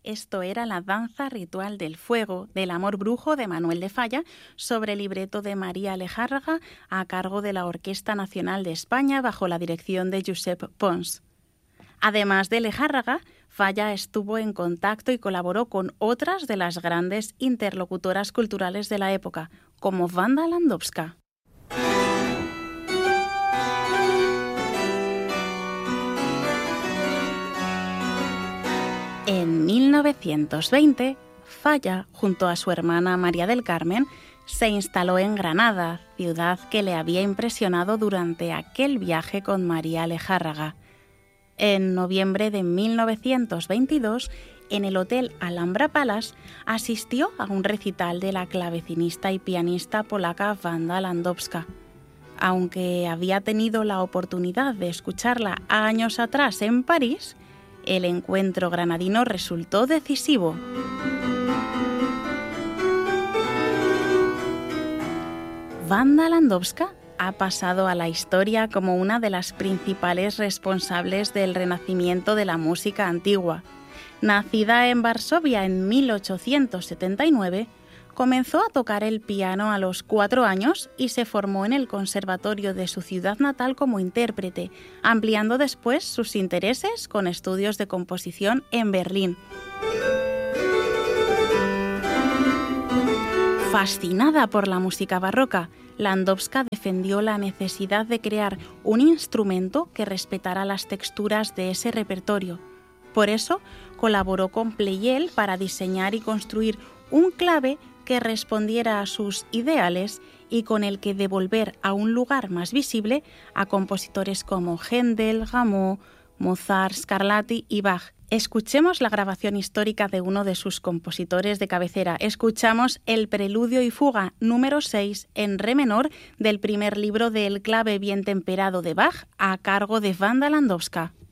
Esto era la danza ritual del fuego del amor brujo de Manuel de Falla sobre libreto de María Lejárraga a cargo de la Orquesta Nacional de España bajo la dirección de Josep Pons. Además de Lejárraga, Falla estuvo en contacto y colaboró con otras de las grandes interlocutoras culturales de la época, como Wanda Landowska. En 1920, Falla, junto a su hermana María del Carmen, se instaló en Granada, ciudad que le había impresionado durante aquel viaje con María Lejárraga. En noviembre de 1922, en el Hotel Alhambra Palace, asistió a un recital de la clavecinista y pianista polaca Wanda Landowska. Aunque había tenido la oportunidad de escucharla años atrás en París, el encuentro granadino resultó decisivo. Wanda Landowska ha pasado a la historia como una de las principales responsables del renacimiento de la música antigua. Nacida en Varsovia en 1879, comenzó a tocar el piano a los 4 años y se formó en el conservatorio de su ciudad natal como intérprete, ampliando después sus intereses con estudios de composición en Berlín. Fascinada por la música barroca, Landowska defendió la necesidad de crear un instrumento que respetara las texturas de ese repertorio. Por eso, colaboró con Pleyel para diseñar y construir un clave que respondiera a sus ideales y con el que devolver a un lugar más visible a compositores como Händel, Rameau, Mozart, Scarlatti y Bach. Escuchemos la grabación histórica de uno de sus compositores de cabecera. Escuchamos el Preludio y Fuga número 6 en re menor del primer libro del clave bien temperado de Bach a cargo de Wanda Landowska.